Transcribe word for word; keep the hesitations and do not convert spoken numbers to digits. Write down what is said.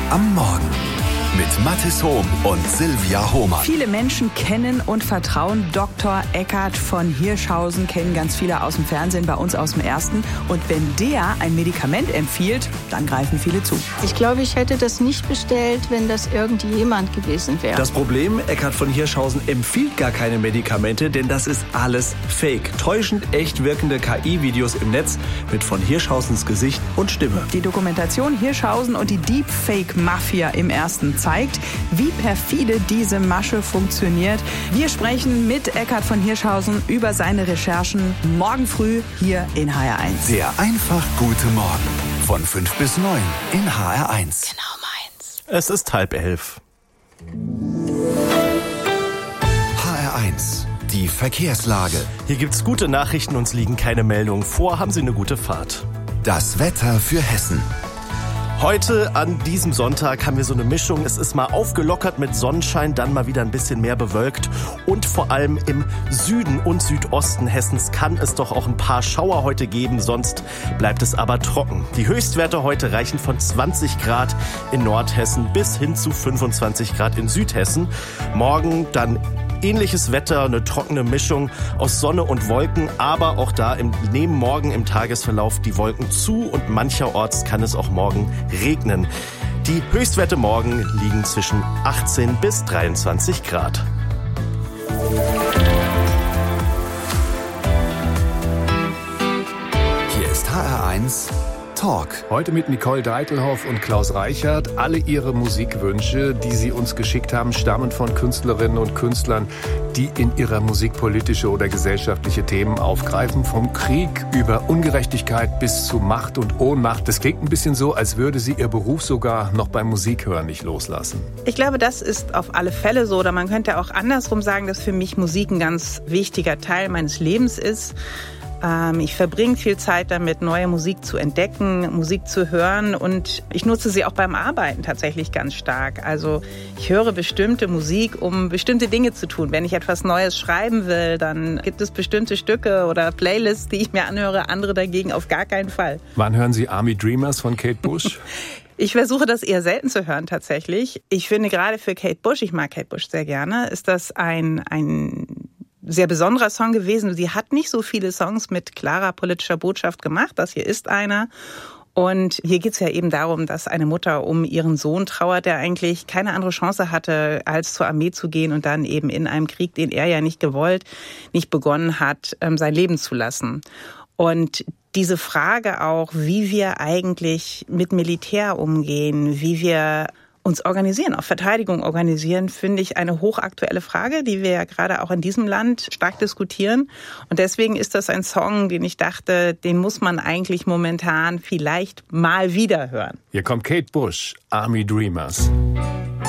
am Morgen mit Mathis Hohm und Silvia Hohmann. Viele Menschen kennen und vertrauen Doktor Eckhard von Hirschhausen, kennen ganz viele aus dem Fernsehen, bei uns aus dem Ersten. Und wenn der ein Medikament empfiehlt, dann greifen viele zu. Ich glaube, ich hätte das nicht bestellt, wenn das irgendjemand gewesen wäre. Das Problem, Eckhard von Hirschhausen empfiehlt gar keine Medikamente, denn das ist alles Fake. Täuschend echt wirkende K I-Videos im Netz mit von Hirschhausens Gesicht und Stimme. Die Dokumentation Hirschhausen und die Deepfake-Mafia im Ersten zeigt, wie perfide diese Masche funktioniert. Wir sprechen mit Eckhard von Hirschhausen über seine Recherchen morgen früh hier in H R eins. Der einfach gute Morgen von fünf bis neun in H R eins. Genau meins. Es ist halb elf. H R eins. Die Verkehrslage. Hier gibt's gute Nachrichten, uns liegen keine Meldungen vor. Haben Sie eine gute Fahrt. Das Wetter für Hessen. Heute an diesem Sonntag haben wir so eine Mischung. Es ist mal aufgelockert mit Sonnenschein, dann mal wieder ein bisschen mehr bewölkt. Und vor allem im Süden und Südosten Hessens kann es doch auch ein paar Schauer heute geben. Sonst bleibt es aber trocken. Die Höchstwerte heute reichen von zwanzig Grad in Nordhessen bis hin zu fünfundzwanzig Grad in Südhessen. Morgen dann ähnliches Wetter, eine trockene Mischung aus Sonne und Wolken, aber auch da im, nehmen morgen im Tagesverlauf die Wolken zu und mancherorts kann es auch morgen regnen. Die Höchstwerte morgen liegen zwischen achtzehn bis dreiundzwanzig Grad. Hier ist H R eins Talk. Heute mit Nicole Deitelhoff und Klaus Reichert. Alle ihre Musikwünsche, die sie uns geschickt haben, stammen von Künstlerinnen und Künstlern, die in ihrer Musik politische oder gesellschaftliche Themen aufgreifen. Vom Krieg über Ungerechtigkeit bis zu Macht und Ohnmacht. Das klingt ein bisschen so, als würde sie ihr Beruf sogar noch beim Musikhören nicht loslassen. Ich glaube, das ist auf alle Fälle so. Oder man könnte auch andersrum sagen, dass für mich Musik ein ganz wichtiger Teil meines Lebens ist. Ich verbringe viel Zeit damit, neue Musik zu entdecken, Musik zu hören und ich nutze sie auch beim Arbeiten tatsächlich ganz stark. Also ich höre bestimmte Musik, um bestimmte Dinge zu tun. Wenn ich etwas Neues schreiben will, dann gibt es bestimmte Stücke oder Playlists, die ich mir anhöre, andere dagegen auf gar keinen Fall. Wann hören Sie Army Dreamers von Kate Bush? Ich versuche das eher selten zu hören tatsächlich. Ich finde gerade für Kate Bush, ich mag Kate Bush sehr gerne, ist das ein ein sehr besonderer Song gewesen. Sie hat nicht so viele Songs mit klarer politischer Botschaft gemacht. Das hier ist einer. Und hier geht es ja eben darum, dass eine Mutter um ihren Sohn trauert, der eigentlich keine andere Chance hatte, als zur Armee zu gehen und dann eben in einem Krieg, den er ja nicht gewollt, nicht begonnen hat, sein Leben zu lassen. Und diese Frage auch, wie wir eigentlich mit Militär umgehen, wie wir uns organisieren, auf Verteidigung organisieren, finde ich eine hochaktuelle Frage, die wir ja gerade auch in diesem Land stark diskutieren. Und deswegen ist das ein Song, den ich dachte, den muss man eigentlich momentan vielleicht mal wieder hören. Hier kommt Kate Bush, Army Dreamers.